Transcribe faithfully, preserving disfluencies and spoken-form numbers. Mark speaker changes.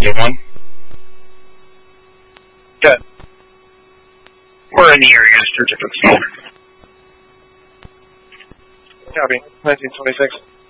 Speaker 1: Get one?
Speaker 2: Good. We're in the area, certificates. Copy. nineteen twenty-six.